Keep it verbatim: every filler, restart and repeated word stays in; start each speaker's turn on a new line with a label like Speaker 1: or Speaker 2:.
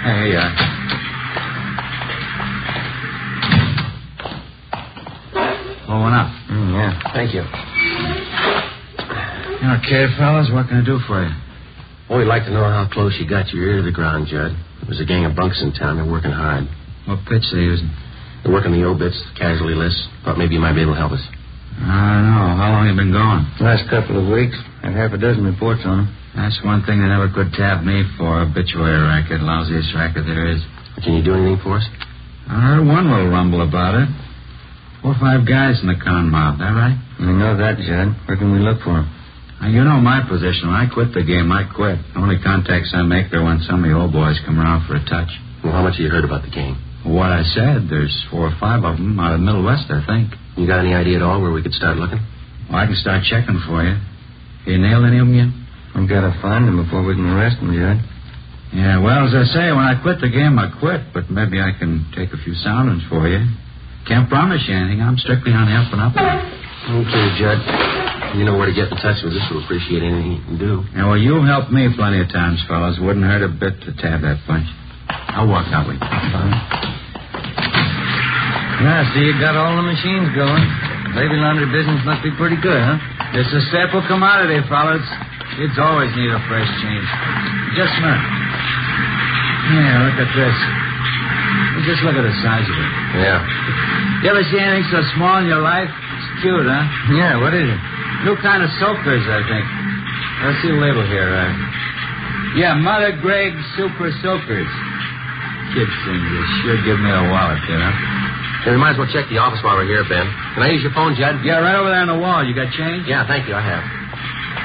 Speaker 1: Hey, here you are. Pull one up.
Speaker 2: Mm, yeah, thank you.
Speaker 1: Okay, fellas, what can I do for you?
Speaker 2: Well, we'd like to know how close you got your ear to the ground, Judd. There's a gang of bunks in town. They're working hard.
Speaker 1: What pitch are they using?
Speaker 2: They're working the obits, casualty lists. Thought maybe you might be able to help us.
Speaker 1: I don't know. How long have you been going?
Speaker 3: Last couple of weeks. Had half a dozen reports on them.
Speaker 1: That's one thing they never could tap me for. Obituary racket. Lousiest racket there is.
Speaker 2: Can you do anything for us?
Speaker 1: I heard one little rumble about it. Four or five guys in the con mob. That right?
Speaker 3: We know that, Judd. Where can we look for them?
Speaker 1: Now, you know my position. When I quit the game, I quit. The only contacts I make are when some of the old boys come around for a touch.
Speaker 2: Well, how much have you heard about the gang?
Speaker 1: What I said, there's four or five of them out of the Middle West, I think.
Speaker 2: You got any idea at all where we could start looking?
Speaker 1: Well, I can start checking for you. You nailed any of them yet?
Speaker 3: We've got to find them before we can arrest them, Judd.
Speaker 1: Yeah, well, as I say, when I quit the game, I quit. But maybe I can take a few soundings for you. Can't promise you anything. I'm strictly on the up and up.
Speaker 2: Okay, Judd. You know where to get in touch with us. We'll appreciate anything you can do.
Speaker 1: Yeah, well, you've helped me plenty of times, fellas. Wouldn't hurt a bit to tab that bunch. I'll walk out with you.
Speaker 3: Yeah, see, you got all the machines going. Baby laundry business must be pretty good, huh?
Speaker 1: It's a staple commodity, fellas. Kids always need a fresh change. Just a minute. Yeah, look at this. Just look at the size of it.
Speaker 2: Yeah.
Speaker 1: You ever see anything so small in your life? It's cute, huh?
Speaker 3: Yeah, what is it?
Speaker 1: New kind of soakers, I think. Let's see the label here. Uh, yeah, Mother Greg Super Soakers. Kids thing, you sure give me a wallet, you know?
Speaker 2: Hey, we might as well check the office while we're here, Ben. Can I use your phone, Judd?
Speaker 1: Yeah, right over there on the wall. You got change?
Speaker 2: Yeah, thank you. I have.